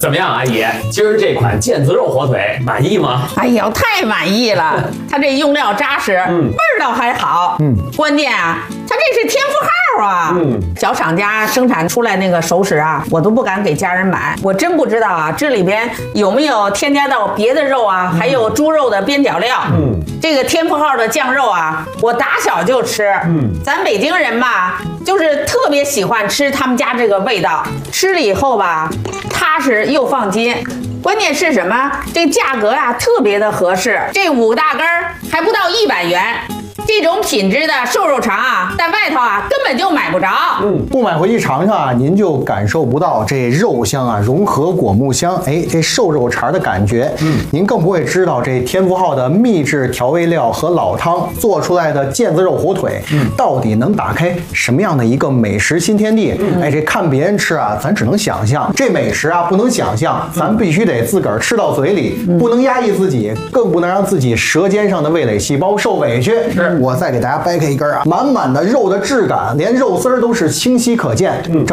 怎么样，阿姨？今儿这款腱子肉火腿满意吗？ 哎呦，太满意了！它这用料扎实，味儿道还好，关键啊，它这是天福号啊，小厂家生产出来那个熟食啊，我都不敢给家人买，我真不知道啊，这里边有没有添加到别的肉啊，还有猪肉的边角料，这个天福号的酱肉啊，我打小就吃，咱北京人吧，就是特别喜欢吃他们家这个味道，吃了以后吧，踏实又放心。关键是什么？这价格啊特别的合适，这5大根还不到100元。这种品质的瘦肉肠啊，在外头啊根本就买不着。 不买回去尝尝啊，您就感受不到这肉香啊融合果木香，哎，这瘦肉肠的感觉。您更不会知道这天福号的秘制调味料和老汤做出来的腱子肉火腿，到底能打开什么样的一个美食新天地？哎，这看别人吃啊，咱只能想象；这美食啊，不能想象，咱必须得自个儿吃到嘴里，不能压抑自己，更不能让自己舌尖上的味蕾细胞受委屈。我再给大家掰开一根啊，满满的肉的质感，连肉丝儿都是清晰可见。正